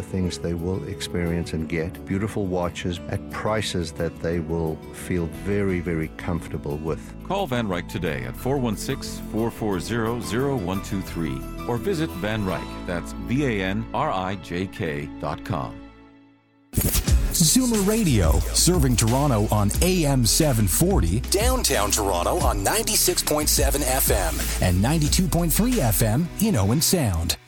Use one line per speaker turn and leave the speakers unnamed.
things they will experience and get. Beautiful watches at prices that they will feel very, very comfortable with.
Call Van Ryk today at 416-440-0123 or visit Van Ryk. That's VANRIJK.com.
Zoomer Radio, serving Toronto on AM 740, downtown Toronto on 96.7 FM and 92.3 FM in Owen Sound.